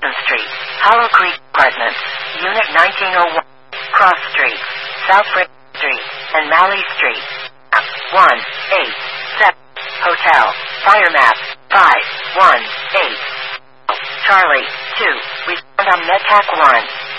Street, Hollow Creek Apartments, Unit 1901, Cross Street, South Brick Street, and Malley Street. 187. Hotel. Fire map. 518. Charlie. 2. We found on MedTac 1.